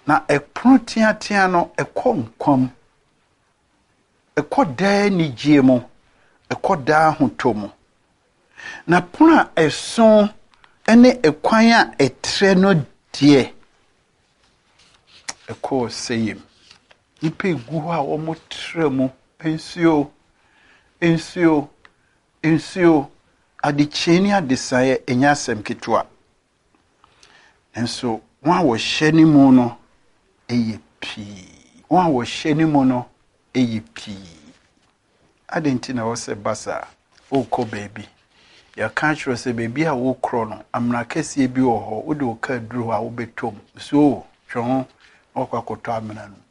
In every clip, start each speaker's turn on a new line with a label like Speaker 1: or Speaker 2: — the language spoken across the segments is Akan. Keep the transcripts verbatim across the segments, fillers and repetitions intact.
Speaker 1: na epono tia tia no ekɔ nkwam ekɔ daa nigye mu ekɔ daa hotomo na pono a ɛso ene ekwan a etre no die ekɔ seyim nipa gu ho a wo motre mu ensuo ensuo ensuo adicheni adesaye enya asem ketwa enso wa wo hye ni mu no eye pi wa wo hye ni mu no eye pi adenti na wo se basa o ko baby ya kan chro se baby a wo kro no amra kase bi wo ho wo de wo ka duru a wo betom so twon okwakoto amena no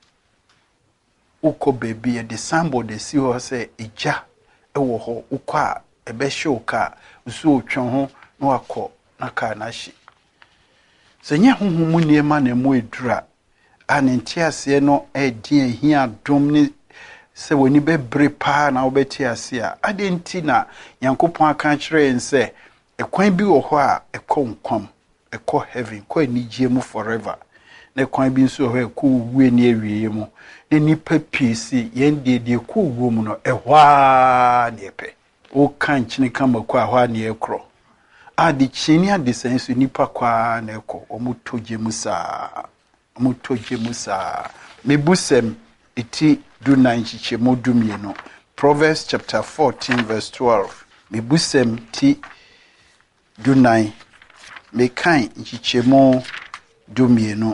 Speaker 1: wo ko baby e de sambo de si ho se eja e wo ho wo kwa ebe shoka so twon ho na wakọ na ka na hye senya honhom niema na mu edura anenti ase no edi ahia dom ni se woni bebre pa na obeti ase a adenti na yankopon aka kire nse ekwan bi wo ho a ekọ nkwam ekọ heaven kwa anigye mu forever na ekwan bi nso ho ekọ wuwe ni awie mu na nipa piesi yende de ekọ wuwo mu no ehwa na epe o kan chini kama kwa hwa ni ekro adi chini adi sensu nipa kwa na eko omutoje musa omutoje musa mebusem iti du nanchiche modumie no Proverbs chapter fourteen verse twelve mebusem ti du nine mekan nchiche mo dumie no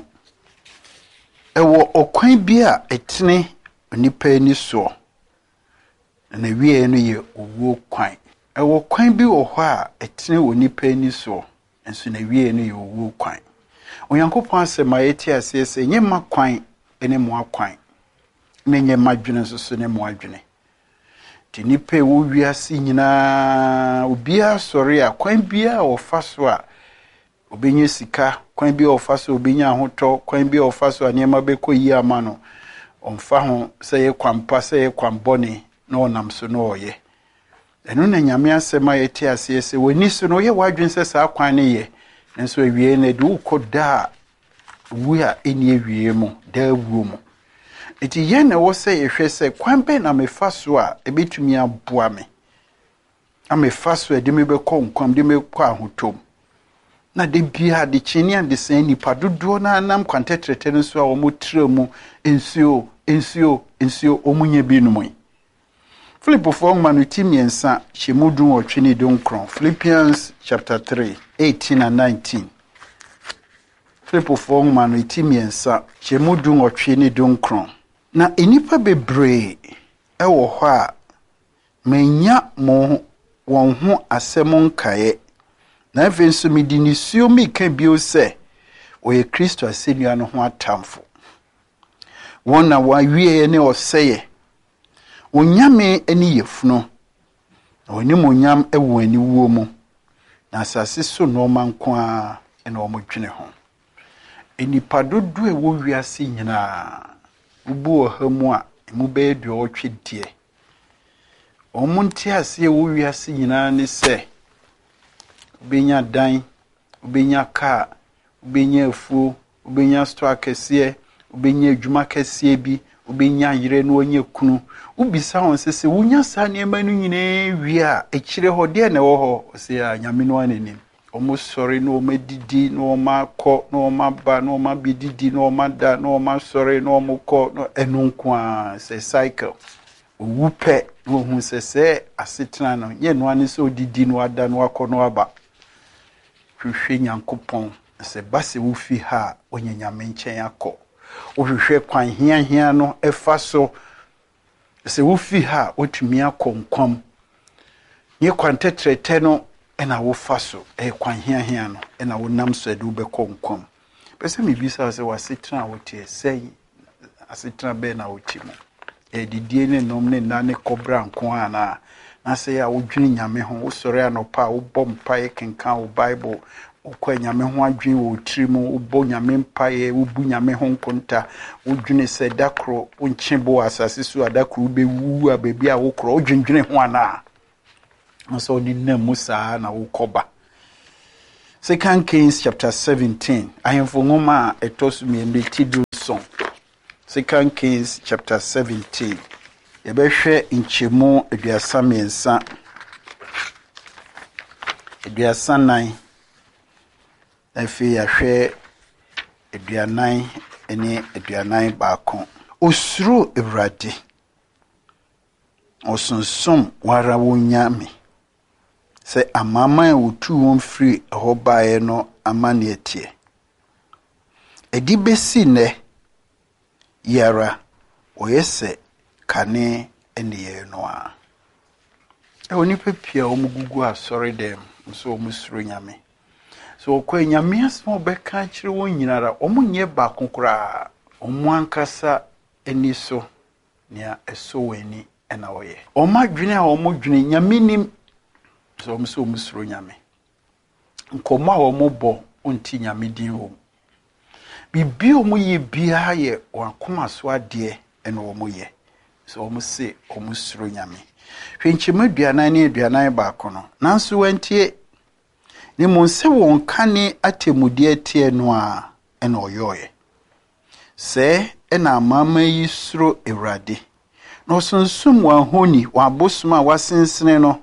Speaker 1: ewo okwan bi a etene nipa ni so na wie no ye owo kwan ewo kwan bi wo ho a etene woni pani so enso na wie no ye owo kwan onyankopon asema yeti asese nyema kwan ene mo akwan na nyema dwene so so ne mo adwene ti nipa wo wiase nyina obia sori a kwan bia wo fa so a obenye sika kwan bia wo fa so obenya ahotɔ kwan bia wo fa so anyema bekoyi ama no onfa ho sɛ ye kwampa sɛ ye kwambɔne na onam so no oye enu na nyame asema yeti ase se woni so no ye wadwen se sa kwan ne ye nso awie na du koda wu a eni awie mu da wu mu eti ye na wo se ye hwe se kwan be na mefa so a ebetumi aboa me amefa so de me be kɔ nkwam de me kɔ ahotom na de bia de chini ande sen nipa dodo na nam kwantetrete no so a wo motra mu ensuo ensuo ensuo omunye bi no mu Philippo for manuti miensa shemudun otwini donkron Philippians chapter three eighteen and nineteen Philippo for manuti miensa shemudun otwini donkron na enipa bebre ewo ho a menya mo won ho asemo nkae na evenso midinisuo mi ka bio se oye Kristo asenua no ho atamfo wona wa wie ne oseye onyame eni yefuno oni monyam ewo ani wuo mu na asase so no manko a ena omodwene ho enipa dodo ewo wiase nyina ubu ohamu a emu be edu otwedie omonti ase ewo wiase nyina ne se ubenya dan ubenya ka ubenya afuo ubenya store kese ubenya adwuma kese bi ubenya yire no onye kunu ubisa won sese wunya sa niema no nyine wi a ekire ho de na wo ho se a nyame no anenim omo sori no medidi no makọ no maba no mabididi no mada no masori no mokọ no enunko a se cycle owupe no hu sese asetena no ye no ane se odidi no ada no akọ no aba hwehwe nyankopon se base wo fi ha onye nyame nchen akọ ohwehwe kwan hia hia no efa so se wo fi ha otumi akonkwam ye kwantetrete no ena wo fa so e kwan hia hia no ena wo nam so adu be konkwam pese mi bisa se wasetena wotie sei asetena be na wotimo e didie ne nom ne na ne kobra nko ana na se ya wodwini nyame ho wo sori anopa wo bom pae kenkan wo bible ukwa nyame ho adwen wo trimu ubo nyame mpaye ubu nyame ho nkonta udwene se dakro unchebo asase su adakro be wu a bebi a wo kro udwendwene ho ana so ni na musa na wo koba Second Kings chapter seventeen ahemfo ngoma etosu mi ndi Second Kings chapter seventeen. Yebehwe nchemu aduasa miensa. Aduasa nine. Efi yahwe aduanan ene aduanan baako. Osuro Ewurade. Osonsum wara wonyame. Se amama wotu won free ho bae no amane etie. Edi besi ne yara oyese kane ene ye no a. E oni pepia omugugu asori dem so omusuro nyame. So kwa nyame asmo beka kire won nyinara omunye ba konkora omu ankasa eni so nia eso weni ena oye. Oma dwene a omo dwene nyame nim so omuso omusuro nyame. Nkoma a omo bo onti nyame din ho. Bibi omo ye bia ye wakoma so ade ena omo ye. So omo se omusuro nyame. Hwenchema aduanan ne aduanan baako no. Nanso wantie ni monse won kane atemudi atie no a ena oyoye. Se ena amama yi suro Ewurade. No sonsum wa honi wa bosuma wasensene no.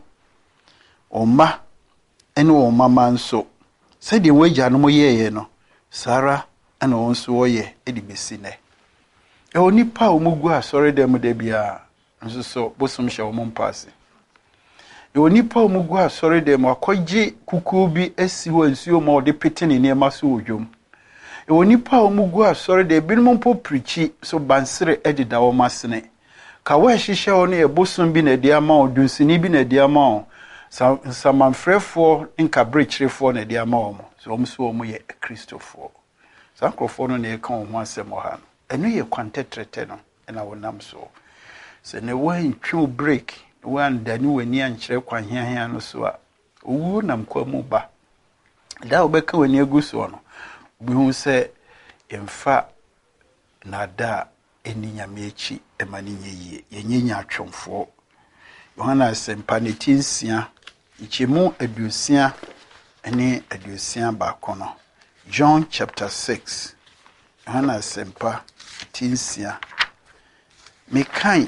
Speaker 1: Oma ene o mama nso. Se de wagya no moyeye no. Sara ana onso woye edi besi ne. E onipa omugu asore dem de bia nso so bosom hye o mompase. E onipa omugu asore dem akogye kuku bi asi wo nsuo ma ode petene ne ma so odwom. E onipa omugu asore de binum mpo prichi so bansere edida wo masene. Ka wa hihye wo ne bosom bi na dia ma odunsini bi na dia ma samanfrefo nka brechirefo na dia ma wo. So omso omo ye Kristofo. Sankrofo no na eka ho asem ho ha no. Eno ye kwantetrete no na wonam so. Se ne wan twu break, wan dani wani ankyere kwan hiahia no so a owu nam kwa mu ba. Da obeka wani aguso no. Obi hu se emfa na da eni nyame echi emani nyeye. Yenye nya atwomfo. Yohana sempa ne tinsia ichemu adusia ene adusia baako no. John chapter six. Yohana sempa tinsia. Mekai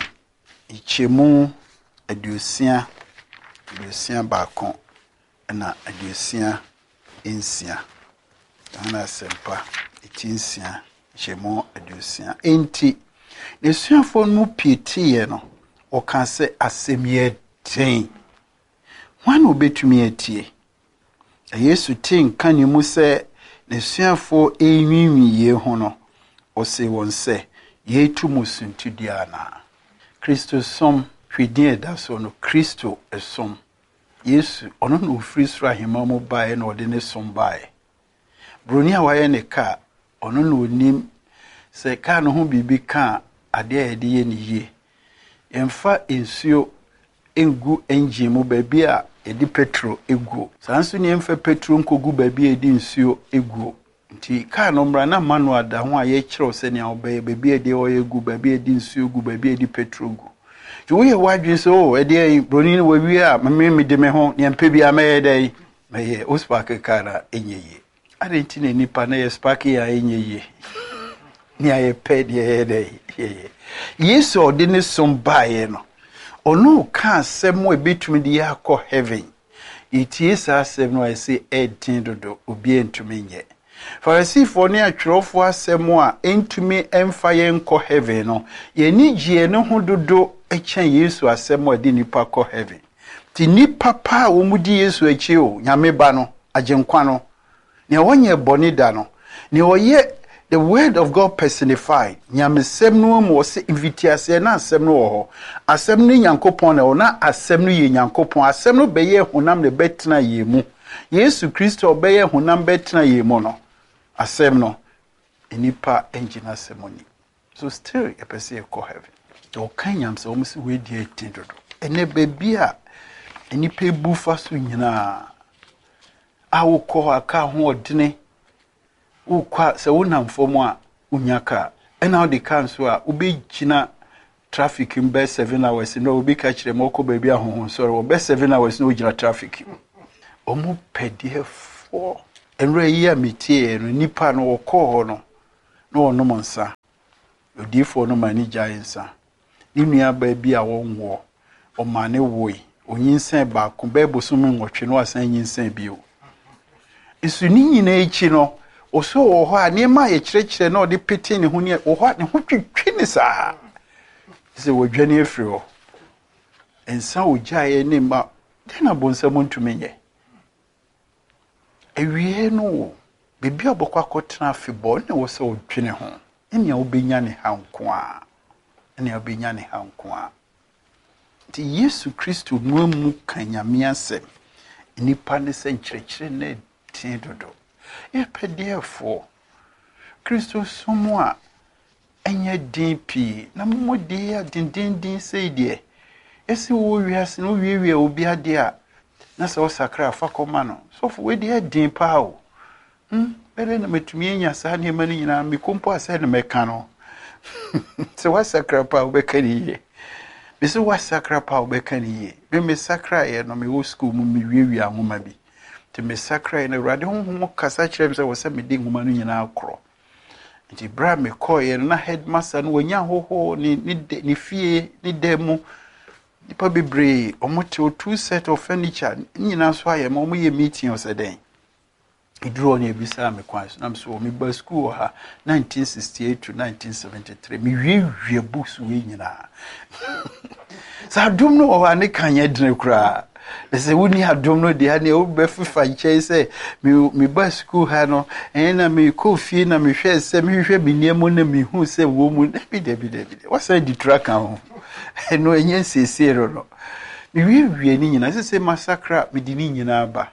Speaker 1: ichemu adusia adusia baako na adusia ensia. Yohana sempa tinsia ichemu adusia. Enti nesuafo no pietiye no oka se asemye ten. Wan obetumi atie. Yesu tin kan ni mu se nesuafo enwinwiye ho no ose won se yetu musuntudiana. Kristo som hwedin da so no Kristo esom. Yesu ono no free sra hema mo bae na ode ne som bae. Broni a waye ne ka ono no onim se ka no ho bibi ka ade a ede ye ne ye. Emfa ensuo engu engine mu baby a edi petro egu. Sanso ni emfa petro nkogu baby edi nsuo egu. Nti ka no mra na manual da ho a ye kire se ne obey baby edi o egu baby edi nsuo egu baby edi petro egu. Ti wo ye wadwe so edi broni no wawi a me me de me ho ne empa bi a me dai me o spark kara enyeye. Ade nti ne nipa na ye spark ya enyeye. Ni aye ped ye dai ye. Yesu ode ne som bae no. Ono ka asem we betumi de yakọ heaven. Itie sa asem no I say eighteen dodo obi entumi nye. Farisifo ne atwerofo asem a entumi emfa ye nkọ heaven no. Ye ni gie no ho dodo echen Yesu asem a de nipa kọ heaven. Ti nipa pa wo mudi Yesu echi o nyame ba no agenkwa no. Ne wonye boni da no. Ne oye the word of God personified. Nyame sem no mo se invitiase na asem no ho. Asem no Nyankopon na ona asem no ye Nyankopon. Asem no beye honam ne betena ye mu. Yesu Kristo beye honam betena ye mu no. Asem no enipa engina semoni. So still a person ko heaven. O kanyam se o msi we die tindodo. Ene bebia enipa bufa so nyina. Awo ko aka ho odene. Ukwa se wonam fomo a unyaka ena odi kanso a ubi gina traffic in be seven hours no ubi ka kire moko baby ahonhon so ro be seven hours no gina traffic omu pedie fo enre yi a metie no nipa no woko ho no no ono monsa odifo no mani giantsa ni nua ba bi a wonwo o mane woi onyinsan ba ko ba bosom nwotwe no asan nyinsan bio isu ni nyina echi no oso wo ho a ne ma ye kirekire na odi pete ne ho ne wo ho ne ho twetwe ne saa se wo dwane afiri ho ensa ojae ne ma dena bonsam ntumenye ewie no bibia bokwa kotena afebɔ ne wo se odwene ho ene a obenya ne hanko a ene a obenya ne hanko a ti Yesu Kristo no mu kanyame asem nipa ne se nkyerɛkyerɛ na tin dodo e pdfo Kristo somo a enye din pi na mmodi a dindindin sei de esi wo wiase no wiewie obi ade a na se wo sakra fa koma no so fo we de din pa o hm bele na metumi enya sa ne mani nyina me kompo asa ne meka no se wa sakra pa o be kaniye me se wa sakra pa o be kaniye be me sakra ye no me wo school mu me wiewie ahoma bi te me sakra ye na rade honhom kasa kire me se wo se me de nhoma no nyina akro nti bra me koye na headmaster no wanya hoho ni ni fie ni demo nipa bebre omote two set of furniture nyina so aye ma omo ye meeting o seden idro na ebisa me kwan so na me so me ba school ha nineteen sixty-eight to nineteen seventy-three me wie books we nyina sa dum no o ane kanye dene kura se woni adom no de ha ne o be fifa nche se me me ba school ha no en na me ko fie na me hwe se me hwe bi niemo na me hu se wo mu bi de bi de bi de wasa di track ho no enye sesero no me wie wie ni nyina se se massacre me di ni nyina ba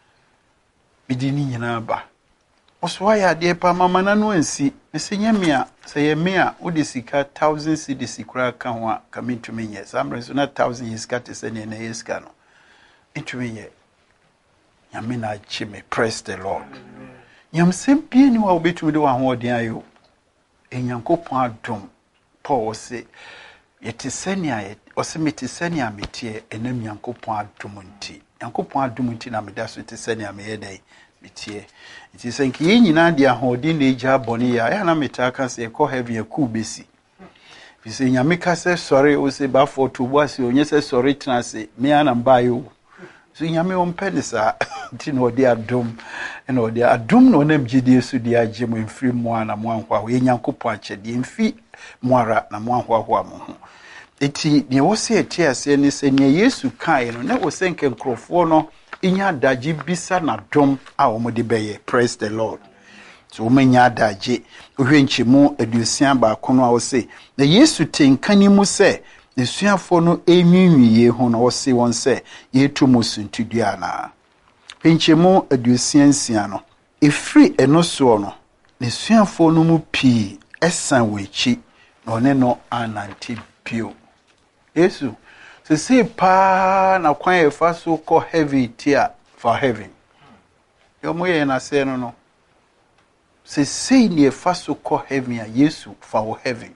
Speaker 1: me di ni nyina ba oswa ya de pa mama na no ansi me se nyame a se ye me a wo de sika one thousand cedis kura ka ho a ka me ntumi nye samre so na one thousand yiska te se ne na yiska no ntumi nye nyame na chime. Praise the Lord. Nyam sempie ni wa obetumi de wa ho odin ayo enyankopon adom Paul se yete senia ye ose meti senia metie enam yankopon adom nti yankopon adom nti na meda so te senia me yedai metie nti senki ye nyina de ahodin na eja boni ya ya na metaka se ko heaven ku besi bisi nyame ka se sorry o se ba for to boase onye se sorry transe me ana mbayo so nyame on penisa nti no de adom ena o de adom no nam gidie so de agye mo mfiri mo ana mo anhwa ho ye yankopon akyede mfi moara na mo anhwa ho mo ho eti ne wo se eti ase ne se ne Yesu kai no na wo se nke nkrofo no inya daji bisa na dom a wo de beye. Praise the Lord. So wo manya daji ohwe nchemu adusian ba kono a wo se na Yesu tenkani mu se nesuafo no enwinwiye ho na wo se won se yetu musuntudua na nchemu adusian sia no efri eno so no nesuafo no mu pi esan wechi na one no ananti pio Yesu se se pa na kwan e fa so ko heavy tia for heaven yo mo ye na se no no se se ni e fa so ko heaven a Yesu for heaven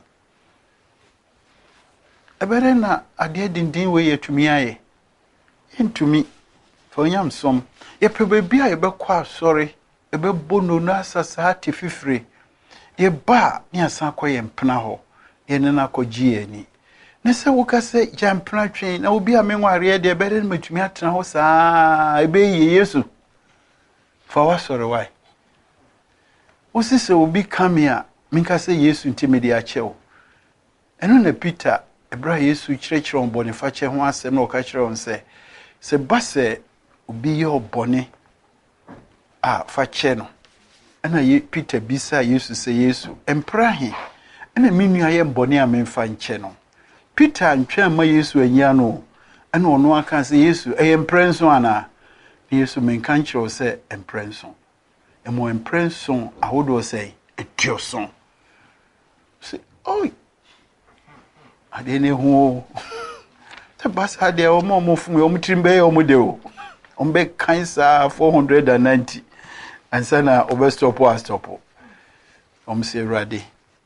Speaker 1: ebere na ade dindin we yetumi aye entumi for nyam som ye pebe bia ye be kwa sorry e be bono na asasa ati fifire ye ba ni asan koye mpena ho ye ne na kogie ni ne se wo ka se jampena twen na obi a menware de ebere na matumi atena ho saa ebe ye Yesu for wa sorry why wo se obi come here minka se Yesu ntimi de achewo eno na Peter ebra Yesu kyerɛkyerɛ on bɔne fa kyɛ ho asɛm na ɔka kyerɛ on sɛ sɛ ba sɛ obi yɛ ɔbɔne a fa kyɛ no ɛna ye Peter bisa Yesu sɛ Yesu empra he ɛna minua yɛ bɔne a memfa nkyɛ no Peter antwɛn ma Yesu anya no ɛna ɔno aka sɛ Yesu ɛyɛ mprenso ana Yesu menka nkyerɛ sɛ mprenso ɛmo mprenso ahodo sɛ etioso sɛ oi ade ne ho te basa de o mo mo fun o mtrimbe o mo de o on be kansa four hundred ninety ansa na o be stop o stop o mo se rade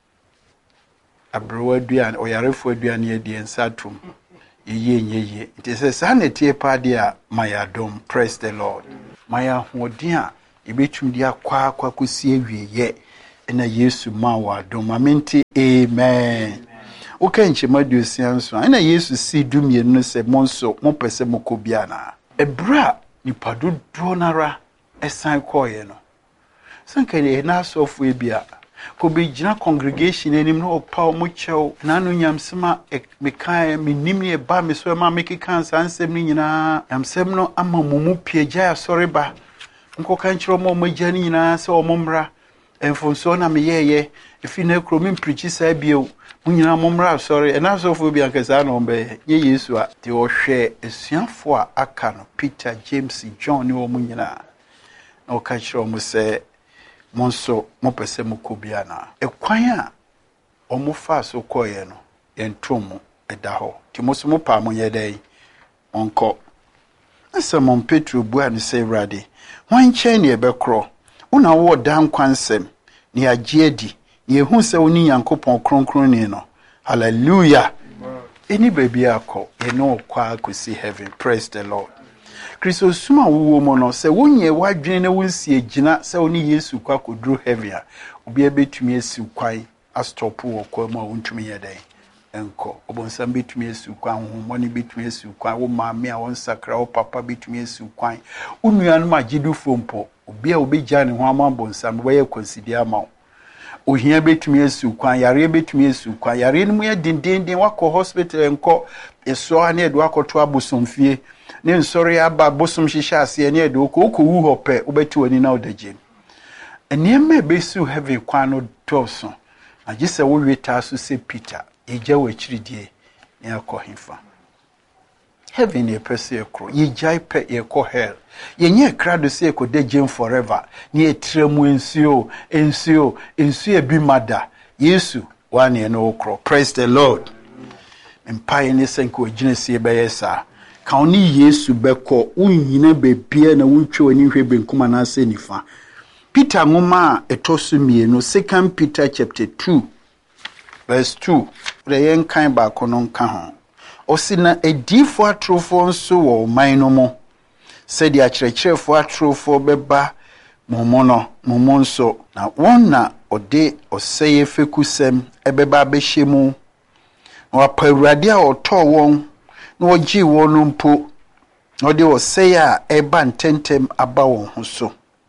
Speaker 1: abro aduan o yarefo aduan ye de ensatum ye ye it se sa na tie pa de a my dom. Praise the Lord. My hodin a ebetum de akwa akwa kosi awie ye na Yesu ma wa dom amenti amen. Okay, nchema duosia nso na Yesu si dumie no se monso mo pese mokobia na ebra nipa dodo nara esan koye no sanka ne na asofo ebia ko be gina congregation enim no opa mo chew na no nyamsema mekan menim ne ba me so ma make kansa ansem ni nyina yamsem no ama mumu piagya asore ba nko kan kiro mo magya ni nyina se o momra enfonso na meyeye efi na kro me preach sa bio munyina momra sorry na asofo bia nkesa na ombe ye Yesu a te o hwe esuafo a aka no Peter James John ni o munyina na o ka kiro mo se monso mo pese mokobia na ekwan a omo fa so koye no entomo eda ho ti mo so mo pa mo yedai onko asa mon Petro bua ni se rade wan chen ne ebekro una wo dan kwansem ni agye adi ni ehu se oni Yankopon kronkron ni no hallelujah eni baby akọ ye no kwa akosi heaven praise the Lord. Kristo suma wo mo no se wonye wadwene na wonsi agina se oni Yesu kwa kodru heaven a obi abetumi asi kwai astop wo kwa ma wontumi yedai enko obonsam betumi asi kwa honhom ne betumi asi kwa wo maame a won sakra wo papa betumi asi kwa unuanu ma gidu fompo obi a obegya ne ho amabonsam wo ye consider ama ohia betumi asi kwa yare betumi asi kwa yare nmu ya dindindin wakọ hospital enko eso ane edo akoto abosomfie ne nsori aba bosom hihya ase ne edo ko ko wu hope obeti wani na odagye eniema besu heaven kwa no toso agise wo weta so se Peter eja wa chiridie ne akohimfa heaven e pese ekro ye jai pe ye ko hell ye nye krado se ko dagye forever ne etremu ensuo ensuo ensuo bi mada Yesu wane no okro praise the Lord. Empire ne senko gine se be yesa ka oni Yesu beko unyina bebia na wuntwe ani hwe benkuma na ase nifa Peter ngoma etosu mienu second Peter chapter two verse two the yen kan ba kono nka ho osina edifo atrofo nso wo man no mo se dia kyerɛkyerɛfo atrofo beba momono momonso na wonna ode oseye fekusem ebeba behemu wa pawurade a oto won na ogi won mpo ode oseye a eba ntentem aba won ho so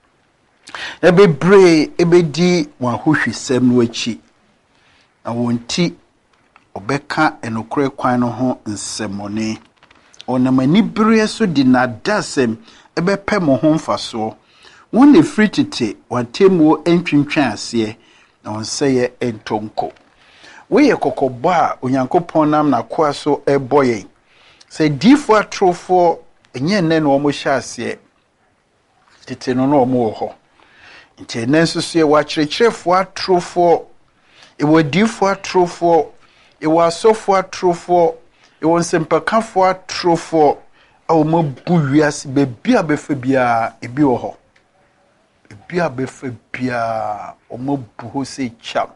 Speaker 1: ebebre ebedi wa hohwisem no achi na wonti obeka enokre kwan no ho nsemone onamani bre so di na dasem ebepe mo ho mfaso won ne fritite watemo entwintwan ase na wonseye entonko we ye kokobo a Onyankopon nam na koa so eboye se difo atrofo enye nne no mo hya ase tete no no mo ho nti nenso so ye wa kyerɛkyerɛfo atrofo e wa difo atrofo e wa sofo atrofo e won sempakafo atrofo a wo mabu wiase be bia befa bia e bi wo ho e bia befa bia o mabu ho se cham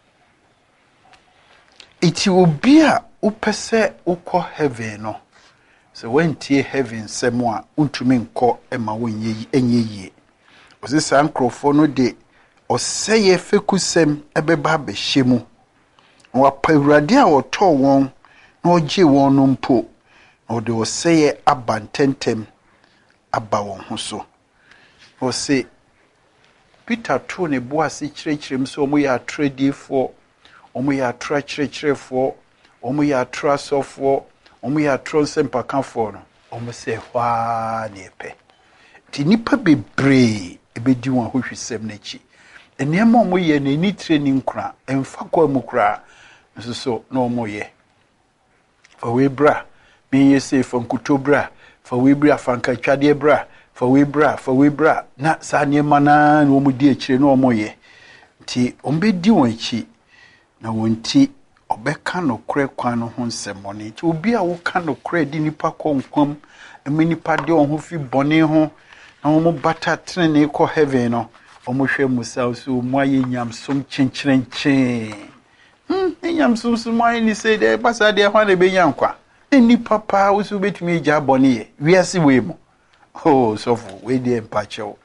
Speaker 1: iti obi a upese ukọ heaven no so wentie heaven semo a untumi nkọ ema wonye enye yie osisa nkrofo no de oseye fekusem ebeba behemu wa pawurade a woto won na ogye won no mpo na de oseye abantentem aba won ho so o se Peter to ne boase kyerɛkyerɛm so mo ya tradifo omo ya tra kyerɛkyerɛfo omo ya tra sofo omo ya tro sempakafo no omo se hwa ne pe ti nipa bebre ebedi won hohwisem na chi eniema omo ye na ni training kra emfa kwa mu kra nso so na omo ye fa we bra me ye se fa nkutobra fa we bra fa nkatwade bra fa we bra fa we bra na sa niema na na omo di akire na omo ye ti ombe di won chi na wonti obeka no kre kwan no ho nsemone ti obi a wo ka no kre di nipa konkwam emi nipa de on ho fi bone ho na wo bata trene ko heaven no omo hwe musa so mo aye nyamsom chencherenche hm nyamsom so mo aye ni say de basa de ho na be nyankwa eni papa wo so betumi gya bone ye wiase we mo oh so for we de empacho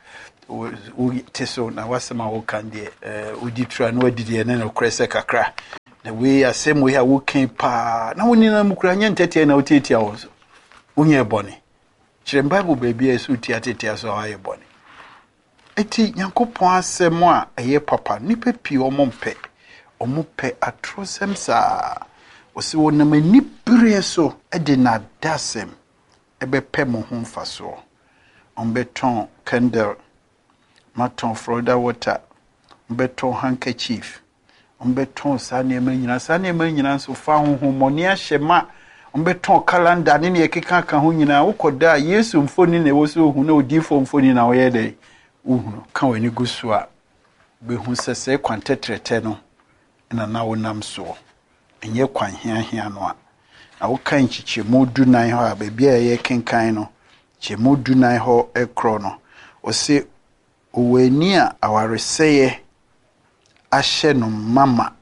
Speaker 1: teso na wasema wo kan de eh odi tra na wadi de na krese kakra na we asem we ha wo kan pa na woni na mukura nya ntete na wotetia wo so wonye bone kire bible baby esu tia tetia so aye bone eti Nyankopon asem a eye papa nipa pi omompe omompe atrosem sa osi wonam anibere so ede na dasem ebe pe mo ho mfaso ombeton candle maton Florida water ombeton handkerchief ombeton sanema nyina sanema nyina so fa ho moni ahyema ombeton calendar ne ne ekeka ka ho nyina ukoda Yesu mfoni ne wo so hu na odifo mfoni na wo yede uhunu ka wani gusu a be hu sese kwantetrete no na na wonam so enye kwan hia hia no a na wo kan chiche modu nan ho a be bia ye kenkan no che modu nan ho ekro no o se oweni a awareseye ahye no mama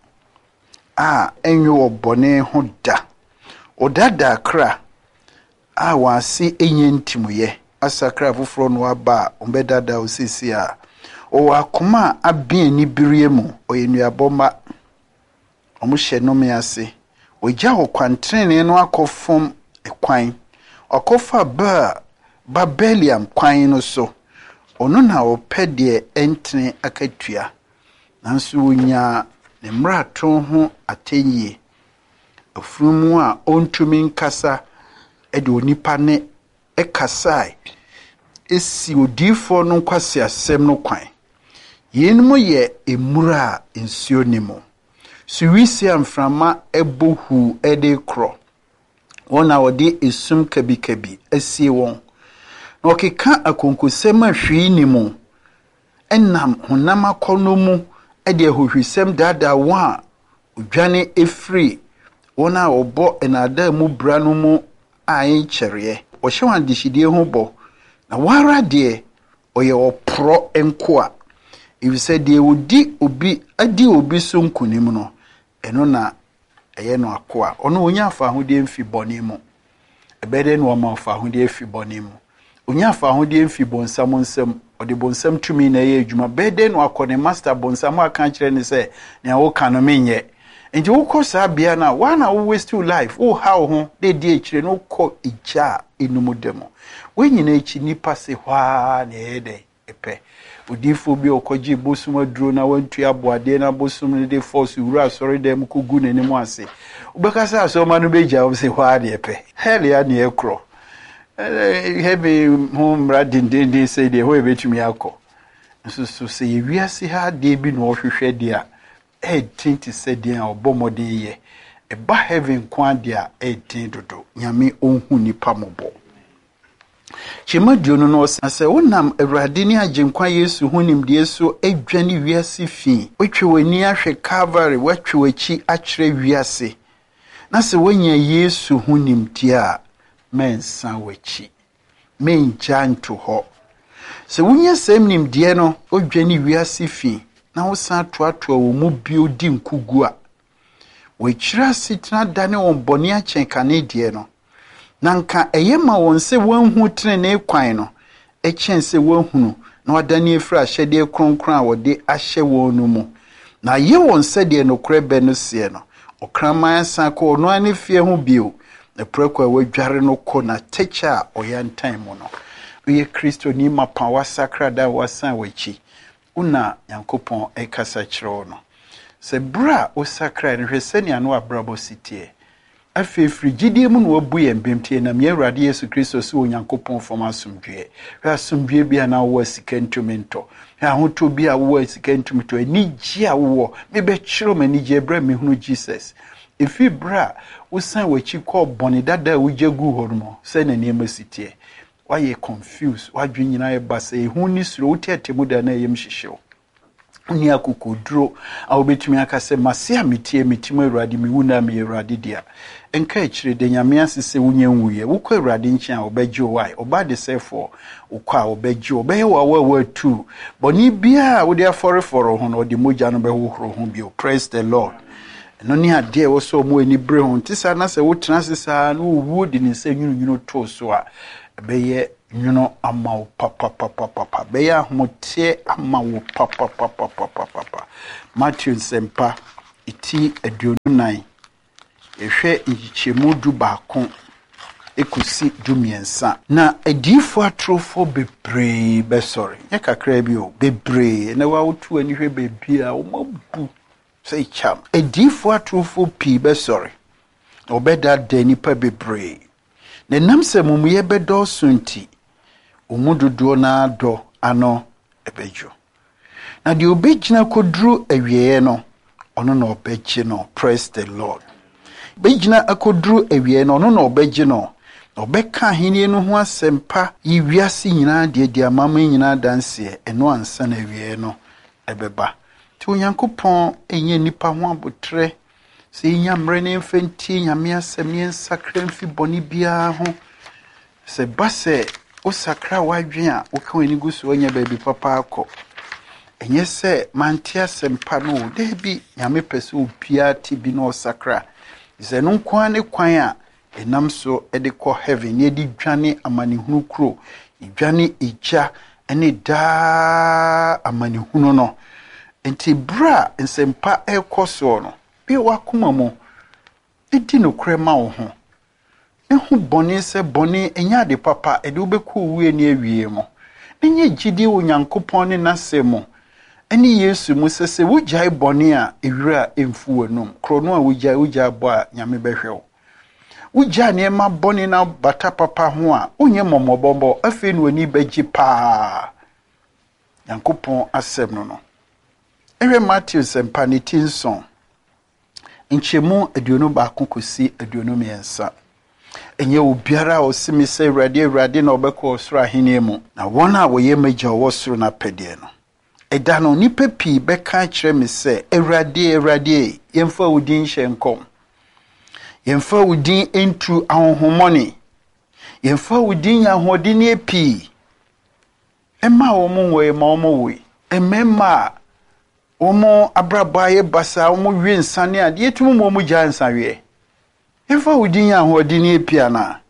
Speaker 1: a enyo obone ho da odada kra a wasi enye ntimuye asakra foforo no aba ombedada osisi a o akoma abien ni birie mu oyenuaboma omuhye no me ase ogya okwantrene no akofom ekwan okofa ba Babeliam kwan no so ono na opede entene akatua nanso wonya ne mrato ho atenye afurumu a ontumi nkasa ede onipa ne ekasai esi odifo no kwase asem no kwan yenmu ye emura ensio nimo suwisi amframa ebohu ede kro wona wode esum kabi kabi asie won na okeka akonkosem ahwi nimo enam honam akono mu ede ahohwisem dada wa odwane efri wona obo enada mu bra no mu ayin kyereye o hyewan dishidie ho bo na wara de oye opro enko a ibise de odi obi adi obi so nkunim no eno na eye no akoa ono onya afa ahode mfi bone mu ebede no ma afa ahode mfi bone mu onya afa ahode mfi bonsam nsam ode bonsam tumi na ye adwuma bede no akone master bonsam aka kire ne se ne wo kanu menye nti wo kosa bia na wana wo waste your life wo how ho de die akire no ko ija enumudemo wenyina echi nipa se hwa na ede epe odifo bi okoji bosum aduro na wantu aboade na bosum ne de force wura sorry dem kogu nanim ase ubekasa asoma no beja wo se hwa de epe hell ya ne ekro heavy home radin din say de ho ebetumi akọ nso so se yewiase ha de bi no hwehwe de a e tinti se de a obomode ye e ba heaven kwa de a e tin dodo nyame onhu nipa mobo chemadio no no se wonam awurade ni agenkwa Yesu hunim de so adwane wiase fi otwe wani ahwe Calvary watwe wachi akire wiase na se wonya Yesu hunim de a mensa wachi menjanto ho se wonya sem nim de no odwane wiase fi na wo san toatoa wo mu bio di nkugu a wechira sitna dane won bone a chenkane de no nanka eyema won se wanhu trene kwan no echen se wanhunu na wadane efra hyede kronkron a wode ahye wonu mu na ye won se de no korebe no se no okraman san ko no ani fie ho bio na preko a wadware no ko na techa oyantan mu no ye Kristo ni mapa wasakra da wasan wachi una Nyankopon ekasa kire no se bra osakra ne hwesani ano abrabo sitie afi frigidie mu no wabu ye mbemtie na me Awurade Yesu Kristo so Nyankopon fom asomdwe hwa asomdwe bia na wo sikantumento hwa hoto bia wo sikantumento ani gia wo me be kiro mani gia bra me hunu Jesus efi bra usan wachi ko boni dada wujagu hormo se na niam sitie waye confused wadwe nyina ye basa ehu ni suro wotetemu da na yem hyehyew ni akokodro a obetumi akase mase ametie metimo Awurade mi wuna me Awurade dia enka akire de nyame asese wunya nwuye wukọ Awurade nchi a obegye wai oba de sefo ukọ a obegye obeye wa wa tu boni bia wo de aforeforo ho no de moja no behohoro ho bio. Praise the Lord. No ni ade wo so mo ani bre ho ntisa na se wo tena sesa na wo di ni se nwunu nwunu to so a beye nwuno ama wo papa papa papa beya hote ama wo papa papa papa papa Matthew nsempa iti aduonu nan ehwe nyichemu du baako ekusi dumiensa na adifo atrofo bebree be sorry ye kakra bi o bebree na wa wotu ani hwe bebia o mabu sei cham adifo atrofo pi be sorry obeda da nipa bebree na namse mumuye bedo sunti umududo na do ano ebejo na di obegina kodru awieye no ono na obeje no praise the Lord begina akodru awieye no ono na obeje no obeka henie no ho asempa yiwiase nyina de de amama nyina danse eno ansa na awieye no ebeba ti onyankopon enye nipa ho abotre se nyamre ne mfenti nyame asem nsakra mfi boni bia ho se base o sakra wadwen a o kan enigu so anya baabi papa akọ enye se mantia sempa no de bi nyame pese opia ti bi no sakra ze no kwan ne kwan a enam so ede kọ heaven ye di dwane amanehunu kro dwane eja ene da amanehunu no enti bra nsempa ekọ no bi wakoma mo edi no krema wo ho ehu boni se boni enya de papa ede obeku wuye ni awie mo enye gidi onyankopon ne nasemo eni Yesu mu sese wujai boni a ewira emfu wanum krono a wujai wujai bo a nyame behwew wujai ne ma boni na bata papa ho a onye momobombo afi no ani bagi pa nyankopon asem no no ewe Matthew sempa ne tinson nchemu aduonu baako kosi aduonu miensa enye obiara osimi se awrade awrade na obekọ osoro ahene mu na wona woye magya wosoro na pede no eda no nipa pi beka kire me se awrade awrade yemfa wudin hyenkom yemfa wudin entu ahonhomoni yemfa wudin yahodin epi emma wo mu wo ema wo mu we emema omo abrabaye basa omo wi nsane ade etumu mo mu gya nsanwe efa udin ya hodin epia na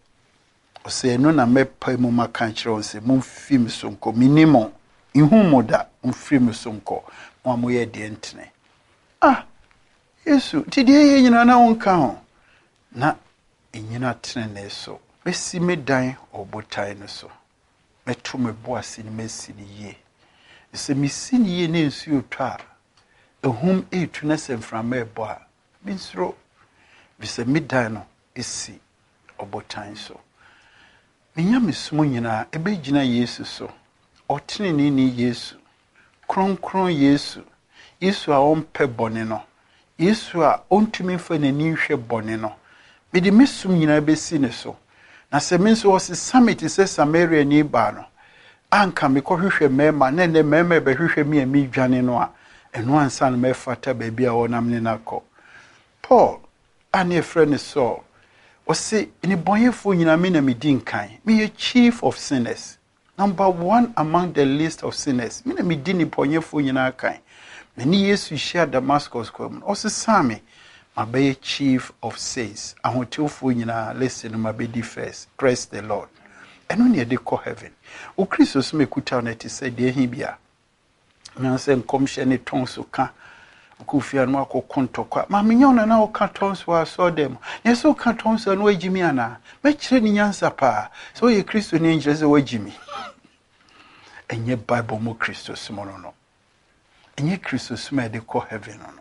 Speaker 1: ose no na mepa mu maka kire onse mu film sonko minimum ihumoda mu film sonko mo amoye de ntene ah Yesu tidie ye nyina na wonka ho na enyina tene ne so besi medan obotai no so metu me boase ni mesi ni ye se mesi ni ye ne nsu otwa ehum etu na semframa ebo a binsro bise midan no esi obotan so menya mesumo nyina ebegina Yesu so otene ni ni Yesu kronkron Yesu Yesu a ompe bone no Yesu a ontumi fa nani hwe bone no mede mesum nyina besi ne so na se menso o se summit se Samaria ni ba no anka me kohwehwe mema na ne mema be hwehwe mi ami dwane no a eno ansa na mefata ba bia wonam ne nakọ Paul ane friend so o se ni bonyefo nyina me na medi nkan me a chief of sinners number one among the list of sinners me na medi ni bonyefo nyina kan me ni Yesu hia Damascus kwam o se same mabe chief of saints ahotefo nyina listen mabedi first praise the Lord eno ne de ko heaven o Kristo so mekuta na ti se de hibia na se nkomhye ne tonso ka okufia no akokontokwa ma menyona na o ka tonso aso dem yeso ka tonso no agimi ana me kire ni nyansa pa so ye Kristo ni njeze wagimi enye Bible mo Kristo smono no enye Kristo sme de ko heaven no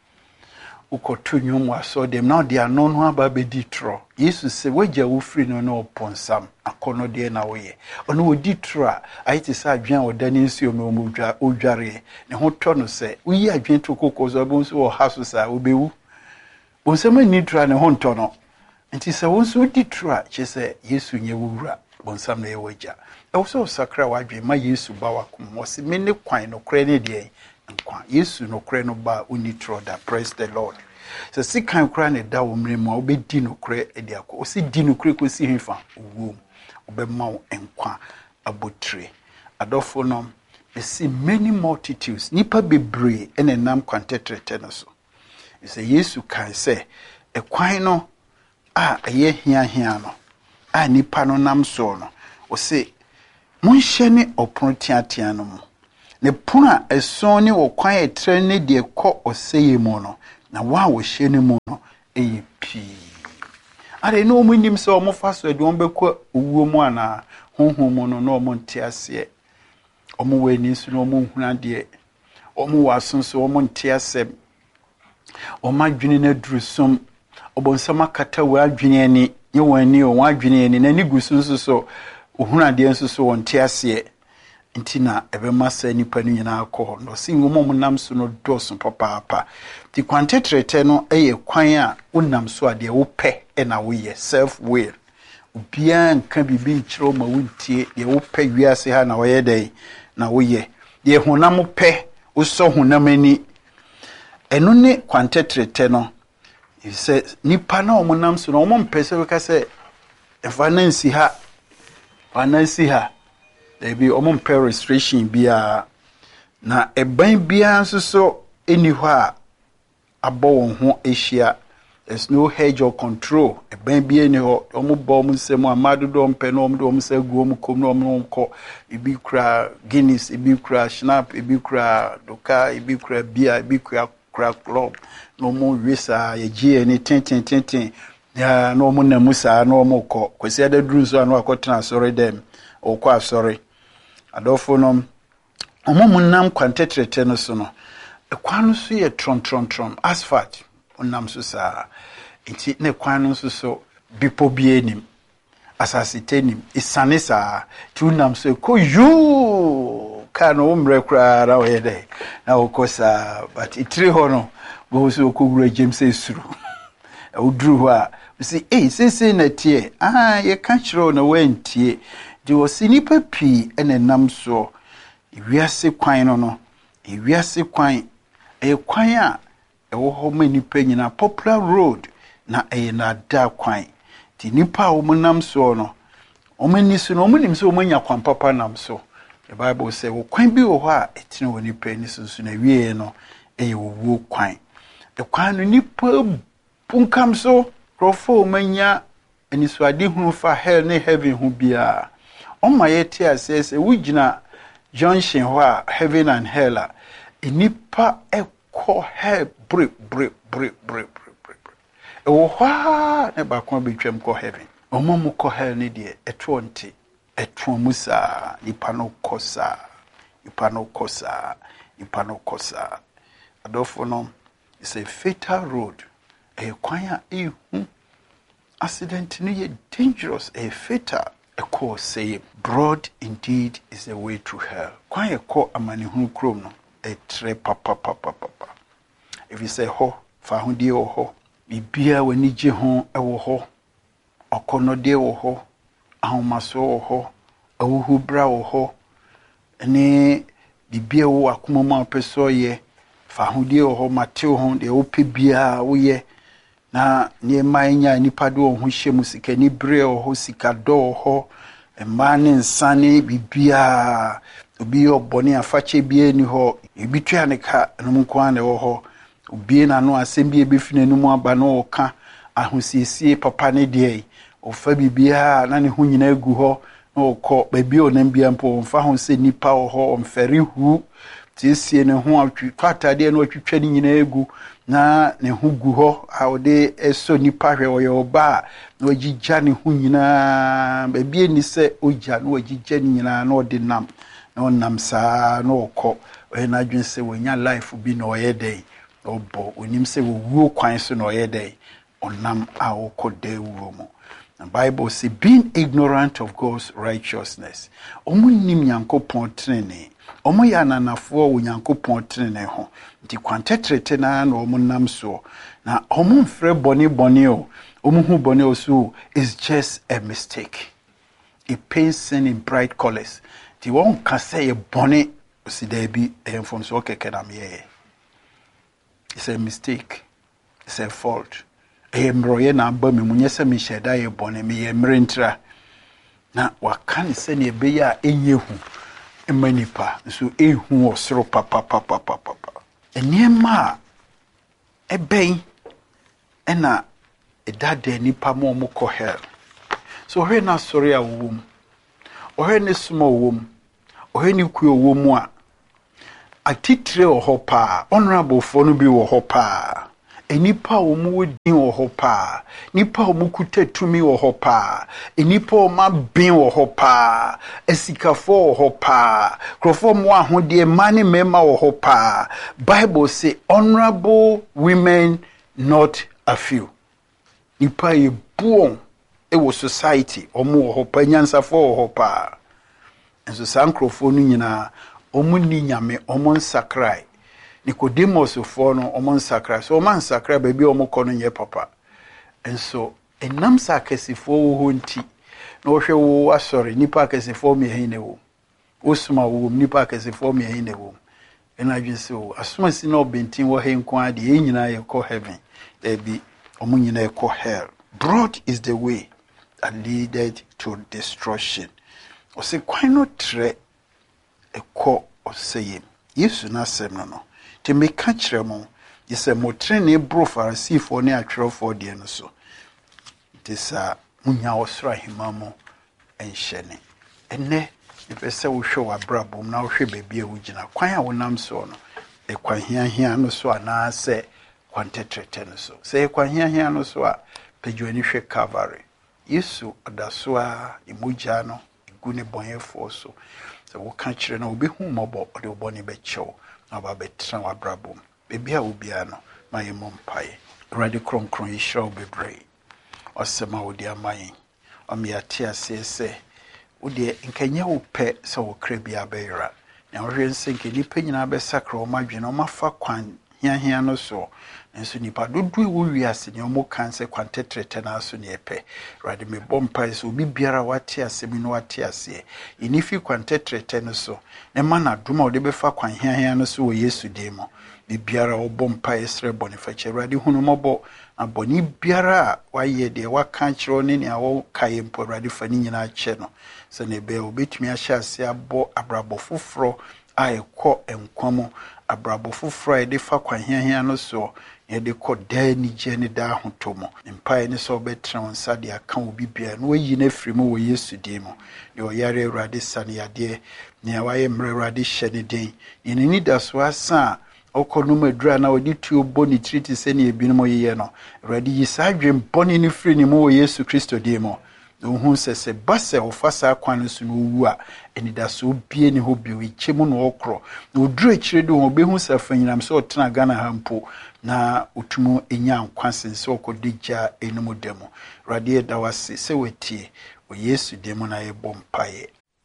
Speaker 1: ukotu nyumu aso dem na de anono aba bedi tro Yesu se wagya wo free no na oponsam akono de na woye ono wodi tro a ayiti sa adwan odani nsuo no mu dwa odware ne ho to no se uyi adwan to kokozo bonso wo haso sa obewu bonsema ni tro ne ho nto no nti se wonso di tro a che se Yesu nye wura bonsam na ye wagya e wo so sakra wadwen ma Yesu ba wakom wo se me ne kwan no kra ne de nkwa Yesu no kra no ba uni tro da praise the Lord so si kan kra ne da wo mremu obedi no kra e de akọ o si di no kra ko si himfa wo obema wo nkwa abotre adofo no e si many multitudes nipa bebre ene nam kwantetrete no so e se Yesu kan se e kwan no a eye hia hia no a nipa no nam so no o se Munshene opon tiatia no mu. Ne puna eson ne okwan etre ne de kɔ oseye mu no. Na wa wo hye ne mu no eye pi. Are no mu nim se omo fa so de on bekɔ owuo mu ana honhom mu no na omo ntiase. Omo we ni so no omo huna de. Omo wasonso omo ntiase. Omo adwene na durusom. Obonsama kata wa adwene ani. Ye wani o wa adwene ani na ni gusunso so ohuna de nso so won tiase. Ntina ebe masa nipa no nyina akɔ no si ngomo munam so no doso papa papa ti kwantetrete no eye kwan a wonam so ade wo pɛ e na wo ye self will obia nka bibi nkyerɛ ma wontie de wo pɛ wiase ha na wo ye dai na wo ye de honam pɛ wo so honam ani eno ne kwantetrete no ise nipa na omunam so no omo mpɛ sɛ ka sɛ efa na nsi ha fa na nsi ha there be omo pay restriction bia na eban bia nso so eni hɔ a abɔ wɔn ho ehia. There's no hedge or control. Eban bia ni hɔ omo bɔ omo nsɛm amado do mpɛ no omo do omo sɛ gu omo kom no omo nkɔ ebi kura Guinness ebi kura Schnapp ebi kura Doka ebi kura bia ebi kura kura club no omo wisa ye gye ni tenten tenten ya no omo namu saa no omo kɔ kwesi ada duru so ano akɔtena sorry dem okɔ sorry adofo no omo munam kwantetrete no so no ekwan no so ye tron tron tron asphalt onam so saa nti ne kwan no so so bipo bienim asasitenim isane saa ti onam so ko yu ka no umre kra ra we dey na okosa but itire ho no go so okogura James esuru e oduru ho a si eh sese na tie ah ye ka kyerɛ na wantie di osinipa pi ene nam so ewiase kwan no no ewiase kwan e kwan a e wo ho manipa nyina popular road na e na da kwan ti nipa wo nam so no o mani so no o manim so o manya kwan papa nam so the Bible say wo kwan bi wo ho a etine wo nipa ni so so na wie no e wo wo kwan e kwan no nipa punkam so krofo manya eni so ade hunu fa hell ne heaven hu bia Oma yeti asese wujina junction ho a heaven and hell a enipa ekɔ hell break break break break break break e wo hwa ne ba kon betwam kɔ heaven omo mu kɔ hell ne de eto nte eto musa nipa no kosa nipa no kosa nipa no kosa adofo no is a fatal road e kwan a ehu accident ni ye dangerous a fatal. A course say broad indeed is the way to hell. Kwan ekɔ amani hu krom no e tre papa papa papa. If you say ho fa ho die wo ho bibia wani gye ho e wo ho okono die wo ho ahomaso wo ho awuhu bra wo ho ene bibia wo akoma ma peso ye fa ho die wo ho mate wo ho de wo pe bia wo ye na nie manya nipa do ho hye musika ni bre ho sika do ho emane nsane bibia obi obone afache bia ni ho ebitwa ne ka no mkwan ne wo ho obi na no asem bia befine no mu aba no ka ahosiesie papa ne de ofa bibia na ne ho nyina egu ho na okɔ babi onam bia mpo mfa ho se nipa wo ho omfere hu tiesie ne ho atwatwa de no atwitwa ni nyina egu na ne hu gu ho a ode eso nipa hwe wo yo ba na wagigya ne hu nyina babi eni se ogya na wagigya ne nyina na ode nam na onam saa na okɔ we na adwen se wonya life bi na oyedey obo onim se wo wuo kwan so na oyedey onam a okɔ de wuo mu. The Bible says being ignorant of God's righteousness omu nim Nyankopɔn trene omo ya nanafo wo Nyankopɔn trene ho nti kwantetrete na na omo nam so na omo mfre boni boni o omo hu boni o so is just a mistake. It paints sin in bright colors. Ti won ka say e boni o si da bi e from so keke na me. It's a mistake. It's a fault. E mroye na aba me munye se me sheda ye boni me ye mrentra na wakane se ne be ya enyehu emanipa so ehu osoro papa papa papa eniema eben ena edade nipa mo mo ko hell so he na sori awum ɔhɛ ne soma wom ɔhɛ ne kuo wom a atitire wɔ hɔ paa honorable fo no bi wɔ hɔ paa enipa a wɔn wɔ din wɔ hɔ paa nipa a wɔn kuta tumi wɔ hɔ paa enipa a wɔn abɛn wɔ hɔ paa esikafo wɔ hɔ paa kurɔfoɔ mu ahodeɛ mmaa ne mmarima wɔ hɔ paa bible say honorable women not a few nipa yɛ buon ɛwɔ society wɔn wɔ hɔ paa nyansafo wɔ hɔ paa nso saa nkurɔfoɔ no nyinaa wɔn ni nyame wɔn nsakrai Nicodemus for no ɔmo nsakra so ɔmo nsakra baabi ɔmo kɔ no nyɛ papa nso enam sa akasifo wo ho nti na wohwɛ wo asɔre nipa akasifo me hin ne wo osuma wo nipa akasifo me hin ne wo ena dwe so asoma si na obentin wo he nko ade e nyina yɛ kɔ heaven ebi ɔmo nyina yɛ kɔ hell. Broad is the way that leaded to destruction. Ose kwan no tre ekɔ ɔsɛyɛ Yesu na asɛm no no te meka kyerɛ mo yɛsɛ mo trene bro farisifo ne atwerɛfo de no so te sa munya osra hima mo enhyɛne enne yɛpɛ sɛ wohwɛ w'abrabom na wohwɛ baabi a wogyina kwan a wonam so no e kwan hiahia no so ana sɛ kwan tetrete no so sɛ kwan hiahia no so a pɛdwani hwɛ Calvary Yesu adaso a emogya no egu ne bɔnyɛfo so sɛ woka kyerɛ na obehu mɔbɔ ɔde wobɔne bɛkyɛw na ba betra w'abrabom bebi a obia no ma yɛ mompae Awurade kronkron yihyira wo bebree ɔsɛma wo de amaye ɔmeate ase sɛ wo de nkanyɛ wo pɛ sɛ wo kra bi abɛyera na wohwɛ nsɛ nke nipa nyinaa bɛsakra wo madwene ɔma fa kwan hiahia no so nso nipa dodo wo wiase ne ɔmo kan sɛ kwan tetrete na so ne ɛpɛ Awurade me bɔ mpae sɛ obi biara wate ase mi no wate ase enifi kwan tetrete no so ne ma na doma wo de bɛfa kwan hiahia no so wɔ Yesu din mu bi biara wo bɔ mpae srɛ bɔne fa kyɛ Awurade hunu mɔbɔ na bɔne biara a wayɛ de waka kyerɛ ne nea wo kae mpo Awurade fa ne nyinaa kyɛ no sɛ ne bɛ obetumi ahyɛ ase abɔ abrabɔ foforɔ a ɛkɔ nkwa mu abrabɔ foforɔ a yɛde fa kwan hiahia no so yɛde kɔ daa nigye ne daa hoto mu mpae ne sɛ wobɛtena wo nsa de aka wo bibia na wayi no afiri mu wɔ Yesu din mu deɛ ɔyare Awurade sa ne yadeɛ nea wayɛ mmerɛ Awurade hyɛ ne den yɛne ni da so asa a ɔkɔ no madura na wɔde tuo bɔ ne tiri te sɛ ne ebinom yɛyɛ no Awurade yi saa adwen bɔne no firi ne mu wɔ Yesu Kristo din mu Ohu sɛ sɛ ba sɛ ɔfa saa kwan no so no wu a anidaso bie ne ho bio ikyɛ mu no ɔkorɔ na oduru akyire de wɔn behu sɛ afanyinam sɛ ɔtena Ghana ha mpo na otumu enya nkwa sen sɛ ɔkɔde gya enum da mu Awurade da wase sɛ watie o Yesu de mu na yɛbɔ mpaeɛ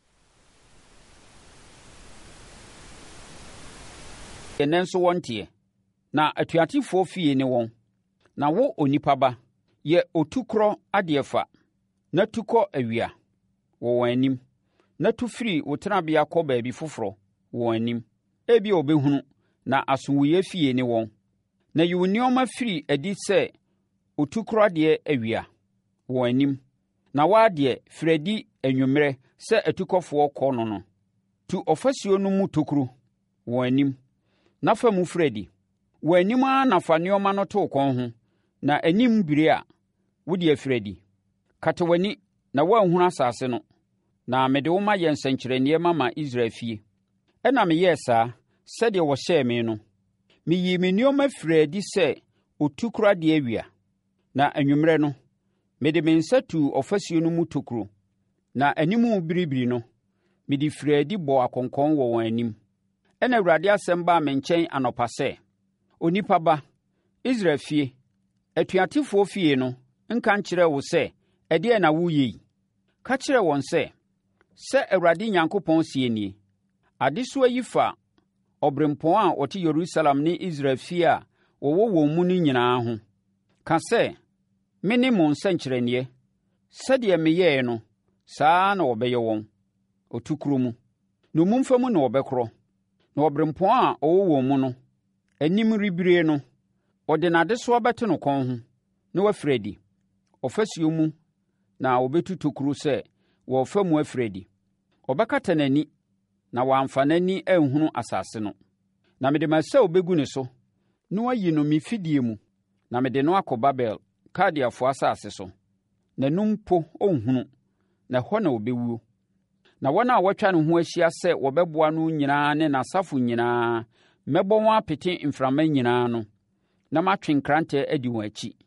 Speaker 2: enenso wontie na atuatefoɔ fie ne wɔn na wo onipa ba ye otukrɔ adefa na tukɔ awia wɔ wɔn anim na tu firi wotenabea kɔ baabi foforɔ wɔ wɔn anim ebi obehunu na asonwuye fie ne wɔn na yi nneɔma firi adi sɛ otukrɔ adeɛ awia wɔ wɔn anim na waadeɛ fredi anwummerɛ sɛ atukɔfoɔ kɔ no no tu ɔfasuo no mu tokuro wɔ wɔn anim na fa mu fredi wɔ anim a na fa nneɔma no to kɔn ho na anim bire a wodi afredi katawani na wanhunu asase no na mede wo ma yɛ nsɛnkyerɛnneɛ mama Israel fie ɛna meyɛ saa sɛdeɛ wɔhyɛɛ me no meyi me nneɔma firi adi sɛ otukura de awia na anwummerɛ no mede me nsa tu ɔfasuo no mu tokuro na animu biribiri no mede firi adi bɔ akɔnkɔn wɔ wɔn anim ɛna Awurade asɛm baa me nkyɛn anɔpa sɛ onipa ba Israel fie atuatefoɔ fie no nka nkyerɛ wo sɛ ɛdeɛ na woyɛ yi ka kyerɛ wɔn sɛ sɛ Awurade Nyankopɔn sie nie adesoa yi fa ɔbrempɔn a ɔte Yerusalem ne Israel fie a wɔwɔ wɔn mu no nyinaa ho ka sɛ me ne mo nsɛnkyerɛnneɛ sɛdeɛ meyɛɛ no saa na wɔbɛyɛ wɔn otukuro mu na omumfa mu na wɔbɛkorɔ na ɔbrempɔn a ɔwɔ wɔn mu no anim ribire no ɔde n'adesoa bɛto no kɔn ho na wafiri adi ɔfasuo mu na wɔbɛtu tokuro sɛ wɔfa mu afiri adi ɔbɛkata n'ani na wɔamfa n'ani anhunu asase no na mede masɛ obɛgu ne so na wayi no me fidie mu na mede no akɔ Babel Kaldeafoɔ asase so n'anum mpo ɔnhunu na hɔ na ɔbɛwuo Na wɔn a wɔatwa ne ho ahyia sɛ wɔbɛboa no nyinaa ne n'asafo nyinaa, mɛbɔ wɔn apete mframa nyinaa no, na matwe nkrantɛ adi wɔn akyi.